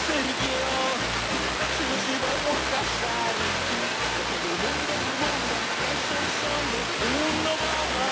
Sergio, si nos íbamos a casar, todo el mundo murmura que son solo uno más.